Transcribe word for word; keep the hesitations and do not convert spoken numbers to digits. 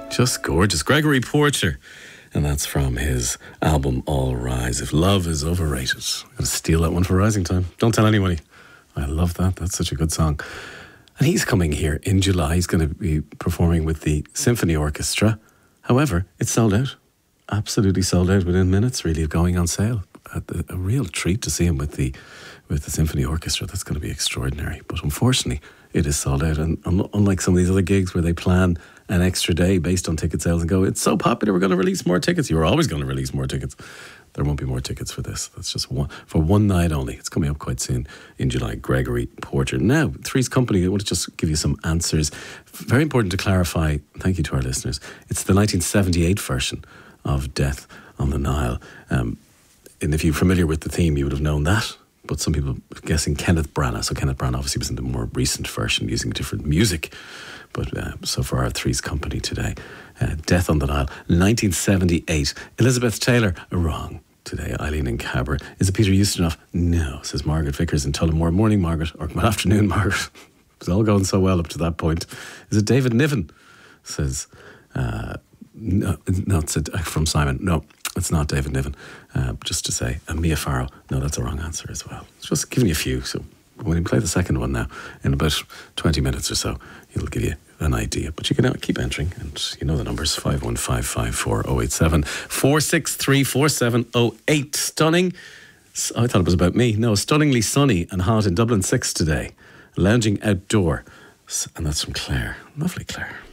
Just gorgeous. Gregory Porter. And that's from his album All Rise. If Love is Overrated. I'm going to steal that one for Rising Time. Don't tell anybody. I love that. That's such a good song. And he's coming here in July. He's going to be performing with the Symphony Orchestra. However, it's sold out. Absolutely sold out within minutes, really, of going on sale. A, a real treat to see him with the with the Symphony Orchestra. That's going to be extraordinary. But unfortunately, it is sold out. And unlike some of these other gigs where they plan an extra day based on ticket sales and go, it's so popular, we're going to release more tickets. You were always going to release more tickets. There won't be more tickets for this. That's just one for one night only. It's coming up quite soon in July. Gregory Porter. Now, Three's Company, I want to just give you some answers. Very important to clarify, thank you to our listeners, it's the nineteen seventy-eight version of Death on the Nile. Um, and if you're familiar with the theme, you would have known that. But some people are guessing Kenneth Branagh. So Kenneth Branagh obviously was in the more recent version using different music. But uh, so for our Three's Company today, uh, Death on the Nile, nineteen seventy-eight. Elizabeth Taylor, wrong today. Eileen in Cabra. Is it Peter Ustinov? No, says Margaret Vickers in Tullamore. Morning, Margaret. Or good afternoon, Margaret. It's all going so well up to that point. Is it David Niven? Says, uh, no, no, it's a, from Simon. No, it's not David Niven. Uh, just to say, and Mia Farrow. No, that's a wrong answer as well. It's just giving you a few. So when you play the second one now, in about twenty minutes or so, it'll give you an idea. But you can keep entering, and you know the numbers: five one five five four zero eight seven, four six three four seven zero eight. Stunning. I thought it was about me. No, stunningly sunny and hot in Dublin six today. Lounging outdoor. And that's from Claire. Lovely Claire.